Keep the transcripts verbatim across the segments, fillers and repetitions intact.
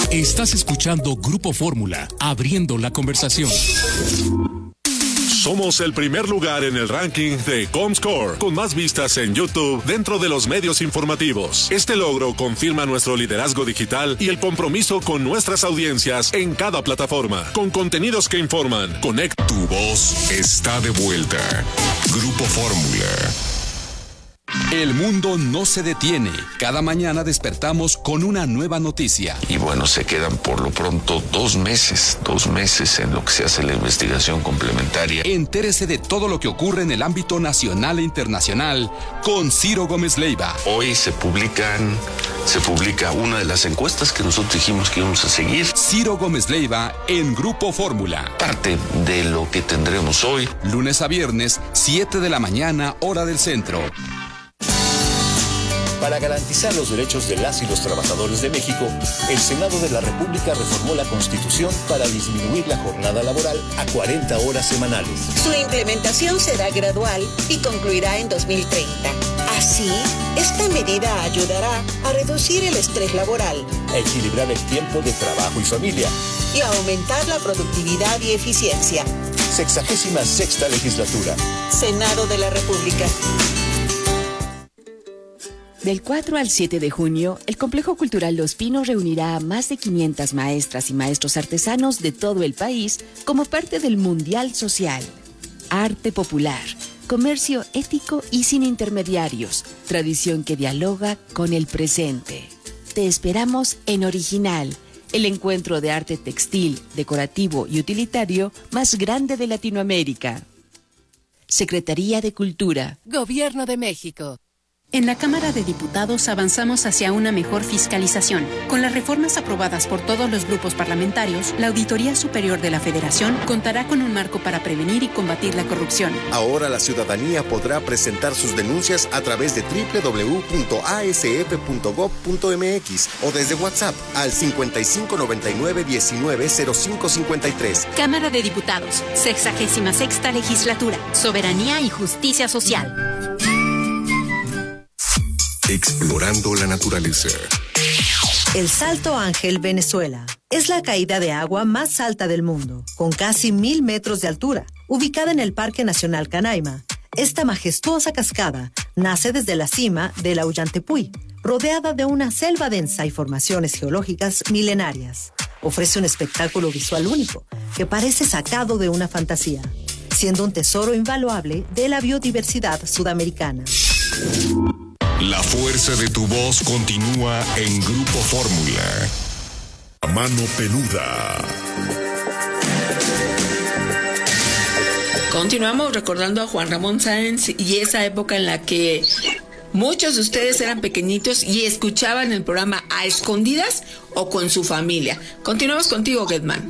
Estás escuchando Grupo Fórmula, abriendo la conversación. Somos el primer lugar en el ranking de Comscore, con más vistas en YouTube dentro de los medios informativos. Este logro confirma nuestro liderazgo digital y el compromiso con nuestras audiencias en cada plataforma, con contenidos que informan. Conecta. Tu voz está de vuelta. Grupo Fórmula. El mundo no se detiene. Cada mañana despertamos con una nueva noticia. Y bueno, se quedan por lo pronto dos meses, dos meses en lo que se hace la investigación complementaria. Entérese de todo lo que ocurre en el ámbito nacional e internacional con Ciro Gómez Leiva. Hoy se publican, se publica una de las encuestas que nosotros dijimos que íbamos a seguir. Ciro Gómez Leiva en Grupo Fórmula. Parte de lo que tendremos hoy. Lunes a viernes, siete de la mañana, hora del centro. Para garantizar los derechos de las y los trabajadores de México, el Senado de la República reformó la Constitución para disminuir la jornada laboral a cuarenta horas semanales. Su implementación será gradual y concluirá en dos mil treinta. Así, esta medida ayudará a reducir el estrés laboral, a equilibrar el tiempo de trabajo y familia y a aumentar la productividad y eficiencia. Sexagésima sexta legislatura. Senado de la República. Del cuatro al siete de junio, el Complejo Cultural Los Pinos reunirá a más de quinientas maestras y maestros artesanos de todo el país como parte del Mundial Social. Arte popular, comercio ético y sin intermediarios, tradición que dialoga con el presente. Te esperamos en Original, el encuentro de arte textil, decorativo y utilitario más grande de Latinoamérica. Secretaría de Cultura. Gobierno de México. En la Cámara de Diputados avanzamos hacia una mejor fiscalización. Con las reformas aprobadas por todos los grupos parlamentarios, la Auditoría Superior de la Federación contará con un marco para prevenir y combatir la corrupción. Ahora la ciudadanía podrá presentar sus denuncias a través de doble u doble u doble u punto a s f punto gob punto m x o desde WhatsApp al cincuenta y cinco noventa y nueve diecinueve cero cinco cincuenta y tres. Cámara de Diputados, sexagésima sexta legislatura, soberanía y justicia social. Explorando la naturaleza. El Salto Ángel, Venezuela. Es la caída de agua más alta del mundo, con casi mil metros de altura. Ubicada en el Parque Nacional Canaima, esta majestuosa cascada nace desde la cima del Aullantepui, rodeada de una selva densa y formaciones geológicas milenarias. Ofrece un espectáculo visual único, que parece sacado de una fantasía, siendo un tesoro invaluable de la biodiversidad sudamericana. La fuerza de tu voz continúa en Grupo Fórmula. Mano peluda. Continuamos recordando a Juan Ramón Sáenz y esa época en la que muchos de ustedes eran pequeñitos y escuchaban el programa a escondidas o con su familia. Continuamos contigo, Getman.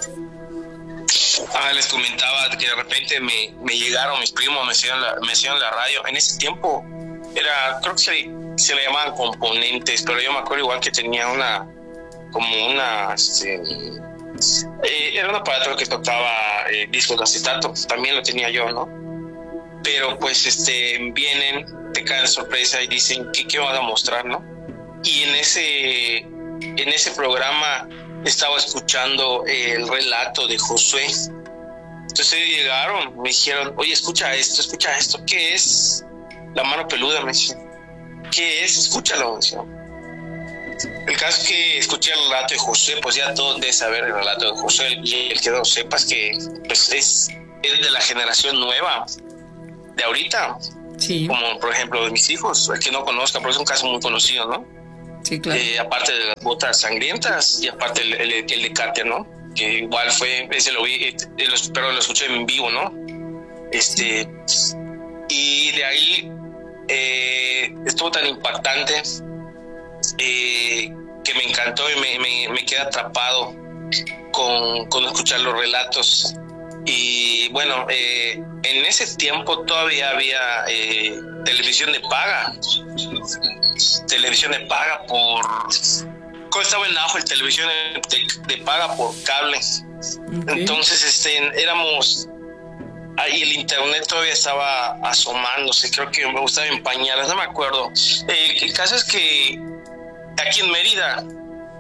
Ah, les comentaba que de repente me, me llegaron mis primos, me hicieron la, me hicieron la radio. En ese tiempo era, creo que se, se le llamaban componentes, pero yo me acuerdo igual que tenía una, como una, este, eh, era un aparato que tocaba eh, discos de acetato, también lo tenía yo, ¿no? Pero pues este, vienen, te caen sorpresa y dicen, ¿qué, qué van a mostrar, no? Y en ese, en ese programa estaba escuchando el relato de Josué. Entonces ellos llegaron, me dijeron, oye, escucha esto, escucha esto, ¿qué es? La mano peluda, me dice. ¿Qué es? Escúchalo, me dice. El caso es que escuché el relato de José, pues ya todos deben saber el relato de José, y el que no sepas que pues es, es de la generación nueva, de ahorita. Sí. Como por ejemplo de mis hijos, el que no conozca, pero es un caso muy conocido, ¿no? Sí, claro. Eh, aparte de las botas sangrientas y aparte el, el, el de Katia, ¿no? Que igual fue, ese lo vi, eh, pero lo escuché en vivo, ¿no? Este, y de ahí eh, estuvo tan impactante eh, que me encantó y me, me, me quedé atrapado con, con escuchar los relatos. Y bueno, eh, en ese tiempo todavía había eh, televisión de paga, televisión de paga por... Cuando estaba en auge el televisión de, de paga por cable. Okay. Entonces este, éramos... Ahí el internet todavía estaba asomándose, creo que me gustaba en pañales, no me acuerdo. Eh, el caso es que aquí en Mérida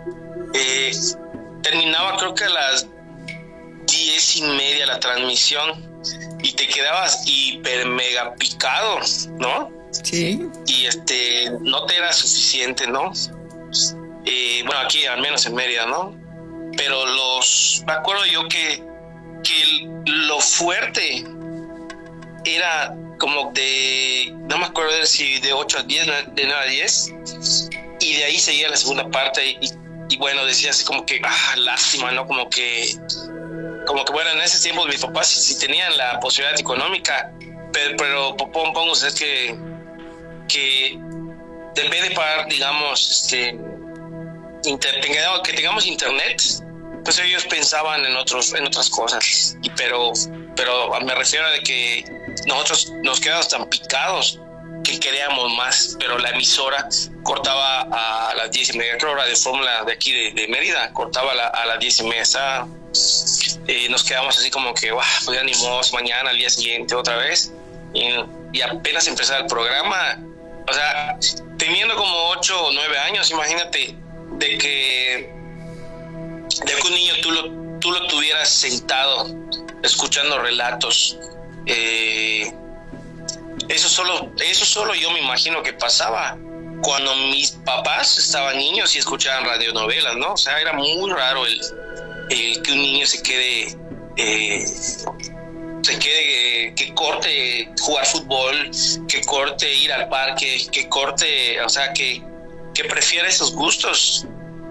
eh, terminaba creo que a las diez y media la transmisión y te quedabas hiper mega picado, ¿no? Sí. Y este, no te era suficiente, ¿no? Eh, bueno, aquí al menos en Mérida, ¿no? Pero los, me acuerdo yo que, que lo fuerte era como de, no me acuerdo si de ocho a diez, de nueve a diez, y de ahí seguía la segunda parte y, y bueno, decía así como que, ah, lástima, ¿no? Como que, como que bueno, en ese tiempo mis papás sí, sí tenían la posibilidad económica, pero, pero pongo es que, que en vez de pagar, digamos, este, inter, que tengamos internet, pues ellos pensaban en otros, en otras cosas, y pero, pero me refiero a de que nosotros nos quedamos tan picados que queríamos más, pero la emisora cortaba a las diez y media, creo Radio Fórmula de aquí de, de Mérida, cortaba la, a las diez y media, estaba, eh, nos quedamos así como que, wow, pues ya ni modo, mañana, al día siguiente otra vez, y, y apenas empezaba el programa, o sea, teniendo como ocho o nueve años, imagínate, de que, de que un niño tú lo, tú lo tuvieras sentado, escuchando relatos, eh, eso solo, eso solo yo me imagino que pasaba cuando mis papás estaban niños y escuchaban radionovelas, ¿no? O sea, era muy raro el, el que un niño se quede, eh, se quede, eh, que corte jugar fútbol, que corte ir al parque, que corte, o sea, que, que prefiera esos gustos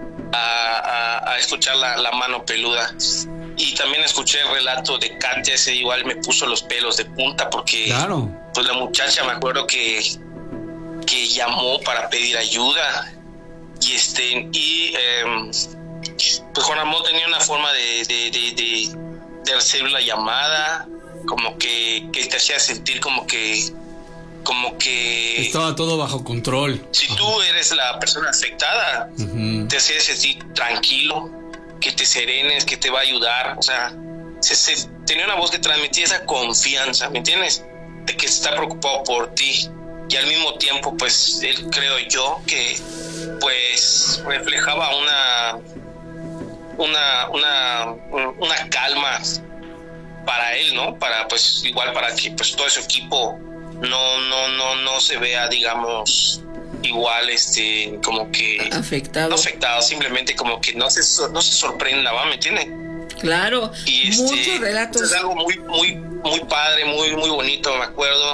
a, a, a escuchar la, la mano peluda. Y también escuché el relato de Katia, ese igual me puso los pelos de punta porque claro. Pues la muchacha me acuerdo que, que llamó para pedir ayuda y este y eh, pues Juan Ramón tenía una forma de, de, de, de, de recibir la llamada, como que, que te hacía sentir como que como que estaba todo bajo control. Si tú eres la persona afectada, uh-huh. te hacía sentir tranquilo, que te serenes, que te va a ayudar, o sea, se, se, tenía una voz que transmitía esa confianza, ¿me entiendes? De que está preocupado por ti, y al mismo tiempo, pues, él creo yo que, pues, reflejaba una, una, una, una calma para él, ¿no? Para, pues, igual para que, pues, todo su equipo no, no, no, no se vea, digamos, igual, este, como que afectado, no afectado, simplemente como que no se, no se sorprenda, ¿va? ¿Me entiendes? Claro, y este, muchos relatos. Es algo muy, muy, muy padre, muy, muy bonito, me acuerdo.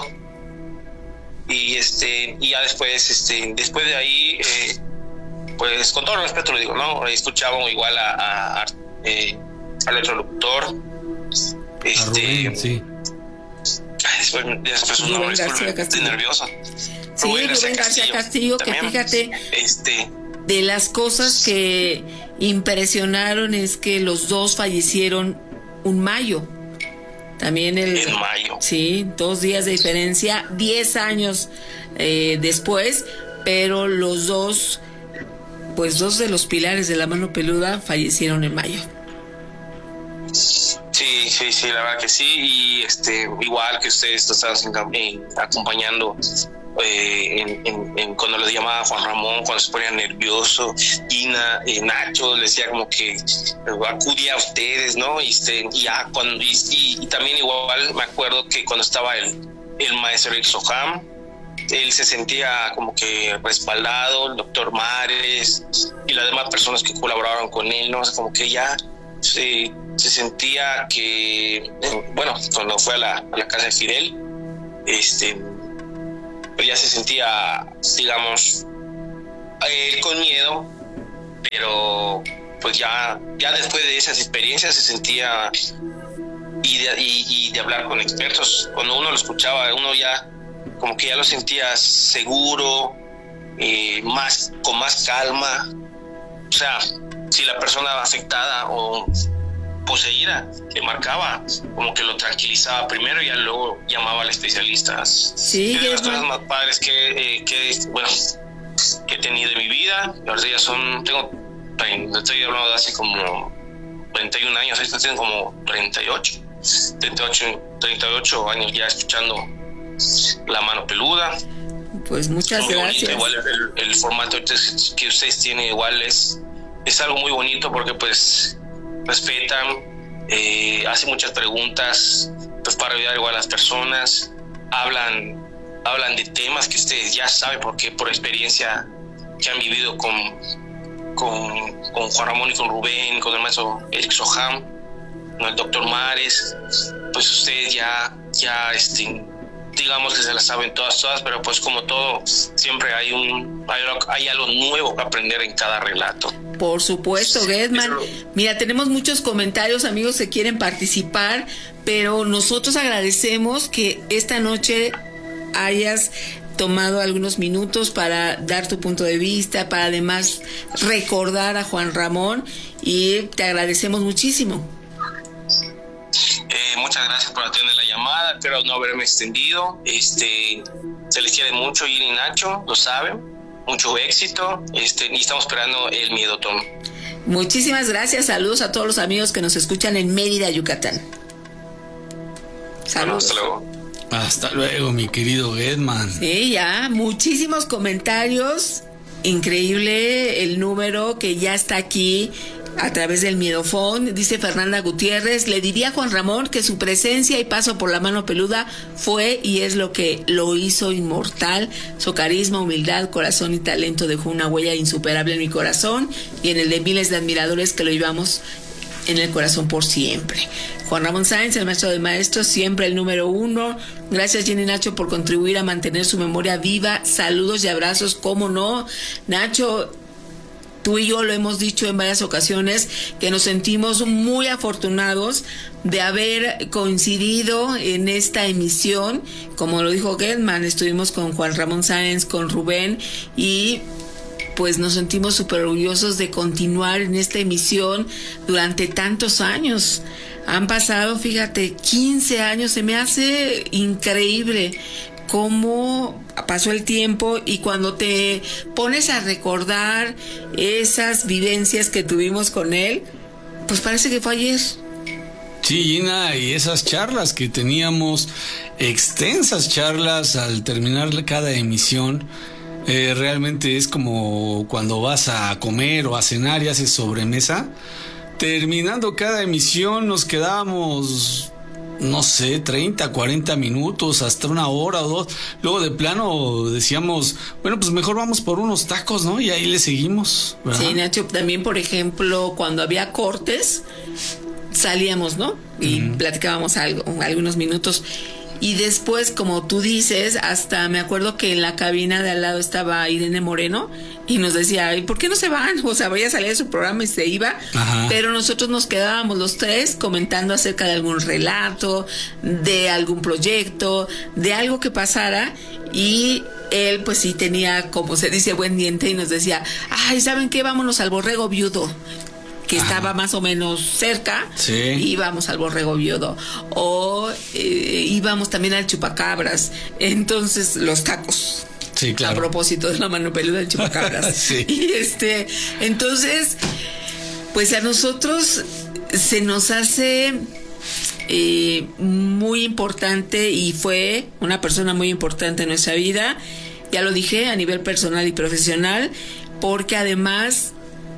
Y este, y ya después, este, después de ahí, eh, pues con todo el respeto lo digo, ¿no? Escuchaba igual a, a, a eh, al otro locutor, este, Rubén, sí. Después, después un nombre, estoy nervioso. Sí, Rubén García, García Castillo, Castillo que fíjate, este, de las cosas que impresionaron es que los dos fallecieron un mayo. También el... En mayo. Sí, dos días de diferencia, diez años eh, después, pero los dos, pues dos de los pilares de la mano peluda fallecieron en mayo. Sí, sí, sí, la verdad que sí, y este, igual que ustedes estaban acompañando eh, en, en, en cuando le llamaba Juan Ramón, cuando se ponía nervioso, Gina, eh, Nacho, le decía como que eh, acudía a ustedes, ¿no? Y, este, y, ya cuando, y, y, y también igual me acuerdo que cuando estaba el, el maestro Eric Soham, él se sentía como que respaldado, el doctor Mares y las demás personas que colaboraron con él, ¿no? O sea, como que ya se, se sentía que, eh, bueno, cuando fue a la, a la casa de Fidel, este, pues ya se sentía, digamos, eh, con miedo, pero pues ya, ya después de esas experiencias se sentía, y de, y, y de hablar con expertos, cuando uno lo escuchaba, uno ya como que ya lo sentía seguro, eh, más, con más calma. O sea, si la persona afectada o poseída le marcaba, como que lo tranquilizaba primero y ya luego llamaba al especialista. Sí, es de las cosas más padres que, eh, que, bueno, que he tenido en mi vida. Ahora ya son, tengo, estoy hablando de hace como treinta y un años, ahorita tengo como treinta y ocho, treinta y ocho años ya escuchando la mano peluda. Pues muchas muy gracias. Bonito. Igual el, el formato que ustedes tienen igual es es algo muy bonito porque pues respetan, eh, hacen muchas preguntas pues para ayudar igual a las personas, hablan, hablan de temas que ustedes ya saben porque por experiencia que han vivido con, con, con Juan Ramón y con Rubén, con el maestro Eric Soham, con el doctor Mares, pues ustedes ya, ya este, digamos que se las saben todas, todas, pero pues como todo, siempre hay un hay, hay algo nuevo que aprender en cada relato. Por supuesto, Gedman. Mira, tenemos muchos comentarios, amigos que quieren participar, pero nosotros agradecemos que esta noche hayas tomado algunos minutos para dar tu punto de vista, para además recordar a Juan Ramón, y te agradecemos muchísimo. Eh, muchas gracias por atender la llamada, espero no haberme extendido. Este, se les quiere mucho, Gina y Nacho, lo saben. Mucho éxito, este, y estamos esperando el Miedotón. Muchísimas gracias, saludos a todos los amigos que nos escuchan en Mérida, Yucatán. Saludos. Hasta luego. Hasta luego, mi querido Gedman. Sí, ya, muchísimos comentarios. Increíble el número que ya está aquí a través del Miedofón. Dice Fernanda Gutiérrez: le diría a Juan Ramón que su presencia y paso por la mano peluda fue y es lo que lo hizo inmortal. Su carisma, humildad, corazón y talento dejó una huella insuperable en mi corazón y en el de miles de admiradores que lo llevamos en el corazón por siempre. Juan Ramón Sáenz, el maestro de maestros, siempre el número uno. Gracias, Jenny y Nacho, por contribuir a mantener su memoria viva. Saludos y abrazos, cómo no. Nacho, tú y yo lo hemos dicho en varias ocasiones, que nos sentimos muy afortunados de haber coincidido en esta emisión. Como lo dijo Gedman, estuvimos con Juan Ramón Sáenz, con Rubén, y pues nos sentimos súper orgullosos de continuar en esta emisión durante tantos años. Han pasado, fíjate, quince años, se me hace increíble cómo pasó el tiempo, y cuando te pones a recordar esas vivencias que tuvimos con él, pues parece que fue ayer. Sí, Gina, y esas charlas que teníamos, extensas charlas al terminar cada emisión, eh, realmente es como cuando vas a comer o a cenar y haces sobremesa. Terminando cada emisión nos quedábamos, no sé, treinta, cuarenta minutos, hasta una hora o dos. Luego de plano decíamos, bueno, pues mejor vamos por unos tacos, ¿no? Y ahí le seguimos, ¿verdad? Sí, Nacho, también, por ejemplo, cuando había cortes, salíamos, ¿no? Y uh-huh. platicábamos algo, algunos minutos. Y después, como tú dices, hasta me acuerdo que en la cabina de al lado estaba Irene Moreno y nos decía, ¿y por qué no se van? O sea, vaya a salir de su programa y se iba. Ajá. Pero nosotros nos quedábamos los tres comentando acerca de algún relato, de algún proyecto, de algo que pasara, y él pues sí tenía, como se dice, buen diente, y nos decía, ay, ¿saben qué? Vámonos al Borrego Viudo, que estaba más o menos cerca. Sí. Íbamos al Borrego Viudo, o eh, íbamos también al Chupacabras. Entonces, los tacos. Sí, claro. A propósito de la mano peluda del Chupacabras. Sí. Y este, entonces, pues a nosotros se nos hace eh, muy importante, y fue una persona muy importante en nuestra vida, ya lo dije, a nivel personal y profesional, porque además,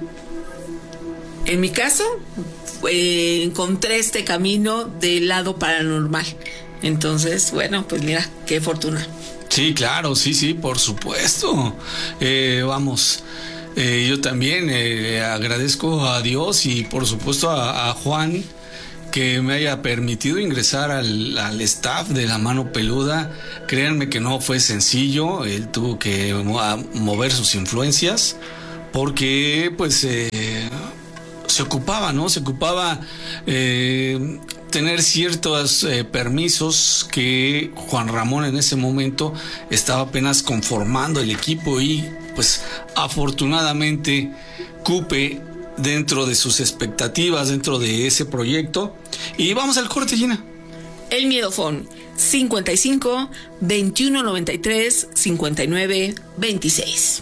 en mi caso, eh, encontré este camino del lado paranormal. Entonces, bueno, pues mira, qué fortuna. Sí, claro, sí, sí, por supuesto. Eh, vamos, eh, yo también eh, agradezco a Dios y por supuesto a, a Juan que me haya permitido ingresar al, al staff de La Mano Peluda. Créanme que no fue sencillo, él tuvo que mover sus influencias porque pues eh, se ocupaba, ¿no? Se ocupaba eh, tener ciertos eh, permisos que Juan Ramón en ese momento estaba apenas conformando el equipo, y pues afortunadamente cupe dentro de sus expectativas, dentro de ese proyecto. Y vamos al corte, Gina. El Miedofón, cincuenta y cinco, veintiuno noventa y tres, cincuenta y nueve, veintiséis.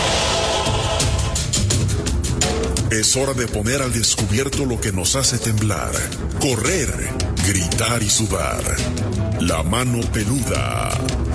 Es hora de poner al descubierto lo que nos hace temblar, correr, gritar y sudar. La Mano Peluda,